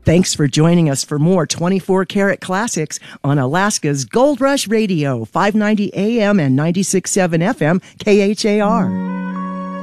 Thanks for joining us for more 24 Karat Classics on Alaska's Gold Rush Radio, 590 AM and 96.7 FM, KHAR.